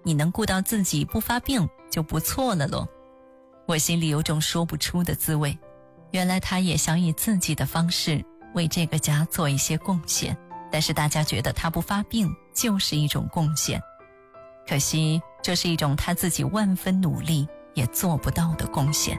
你能顾到自己不发病就不错了咯。我心里有种说不出的滋味，原来他也想以自己的方式为这个家做一些贡献，但是大家觉得他不发病就是一种贡献，可惜这是一种他自己万分努力也做不到的贡献。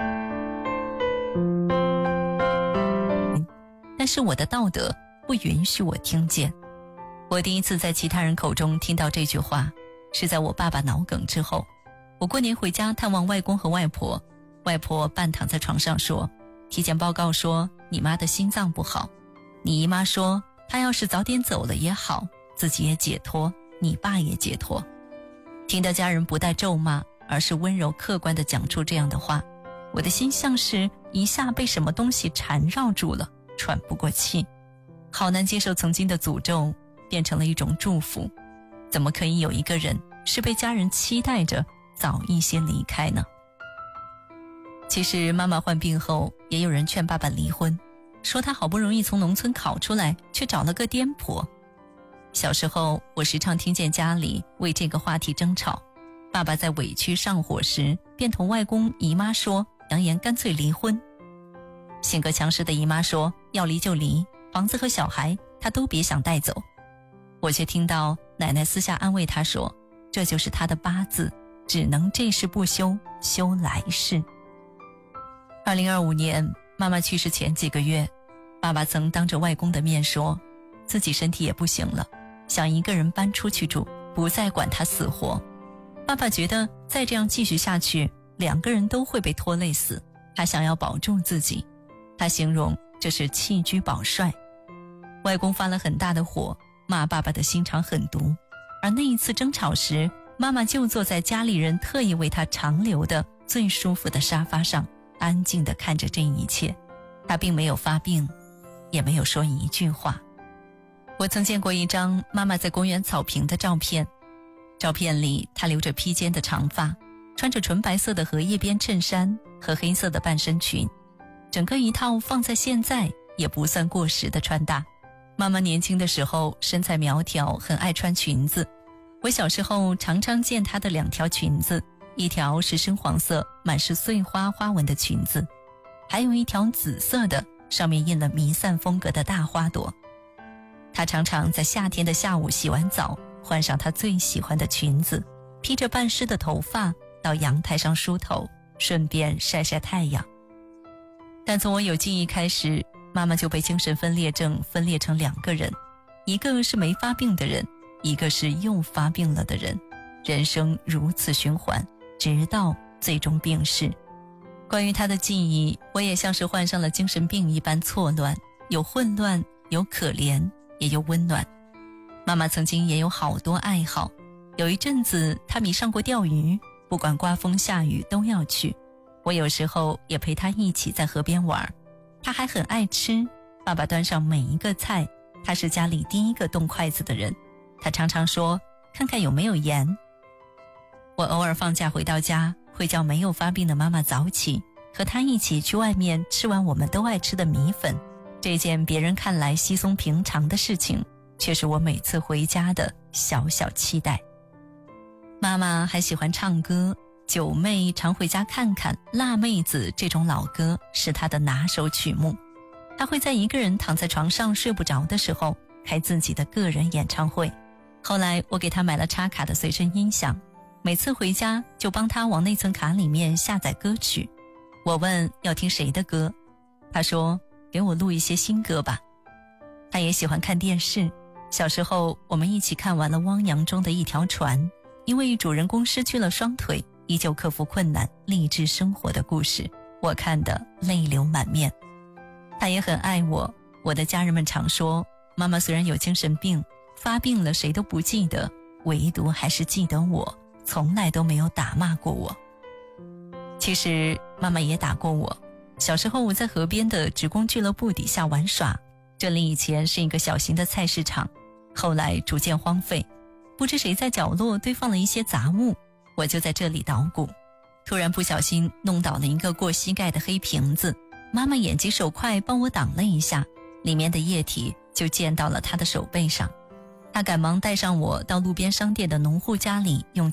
但是我的道德不允许我听见。我第一次在其他人口中听到这句话，是在我爸爸脑梗之后。我过年回家探望外公和外婆，外婆半躺在床上说，体检报告说你妈的心脏不好，你姨妈说她要是早点走了也好，自己也解脱，你爸也解脱。听到家人不带咒骂，而是温柔客观地讲出这样的话，我的心像是一下被什么东西缠绕住了，喘不过气，好难接受曾经的诅咒变成了一种祝福。怎么可以有一个人是被家人期待着早一些离开呢？其实妈妈患病后，也有人劝爸爸离婚，说他好不容易从农村考出来，却找了个颠婆。小时候我时常听见家里为这个话题争吵，爸爸在委屈上火时便同外公姨妈说，扬言干脆离婚。性格强势的姨妈说要离就离，房子和小孩他都别想带走。我却听到奶奶私下安慰他说，这就是他的八字，只能这世不休，休来世。2025年妈妈去世前几个月，爸爸曾当着外公的面说自己身体也不行了，想一个人搬出去住，不再管他死活。爸爸觉得再这样继续下去，两个人都会被拖累死，他想要保住自己。他形容这是弃车保帅。外公发了很大的火，骂爸爸的心肠狠毒，而那一次争吵时，妈妈就坐在家里人特意为她长留的最舒服的沙发上，安静地看着这一切。她并没有发病，也没有说一句话。我曾见过一张妈妈在公园草坪的照片，照片里她留着披肩的长发，穿着纯白色的荷叶边衬衫和黑色的半身裙，整个一套放在现在也不算过时的穿搭。妈妈年轻的时候身材苗条，很爱穿裙子。我小时候常常见她的两条裙子，一条是深黄色满是碎花花纹的裙子，还有一条紫色的，上面印了弥散风格的大花朵。她常常在夏天的下午洗完澡，换上她最喜欢的裙子，披着半湿的头发到阳台上梳头，顺便晒晒太阳。但从我有记忆开始，妈妈就被精神分裂症分裂成两个人，一个是没发病的人，一个是又发病了的人，人生如此循环，直到最终病逝。关于她的记忆，我也像是患上了精神病一般错乱，有混乱，有可怜，也有温暖。妈妈曾经也有好多爱好，有一阵子她迷上过钓鱼，不管刮风下雨都要去。我有时候也陪她一起在河边玩。她还很爱吃，爸爸端上每一个菜，她是家里第一个动筷子的人。她常常说看看有没有盐。我偶尔放假回到家，会叫没有发病的妈妈早起，和她一起去外面吃完我们都爱吃的米粉。这件别人看来稀松平常的事情，却是我每次回家的小小期待。妈妈还喜欢唱歌，九妹常回家看看，辣妹子这种老歌是她的拿手曲目。她会在一个人躺在床上睡不着的时候开自己的个人演唱会。后来我给她买了插卡的随身音响，每次回家就帮她往内存卡里面下载歌曲。我问要听谁的歌，她说给我录一些新歌吧。她也喜欢看电视，小时候我们一起看完了汪洋中的一条船，因为主人公失去了双腿，依旧克服困难，励志生活的故事，我看得泪流满面。她也很爱我，我的家人们常说，妈妈虽然有精神病，发病了谁都不记得，唯独还是记得我，从来都没有打骂过我。其实妈妈也打过我，小时候我在河边的职工俱乐部底下玩耍，这里以前是一个小型的菜市场，后来逐渐荒废，不知谁在角落堆放了一些杂物，我就在这里捣鼓，突然不小心弄倒了一个过膝盖的黑瓶子，妈妈眼疾手快帮我挡了一下，里面的液体就溅到了她的手背上。她赶忙带上我到路边商店的农户家里用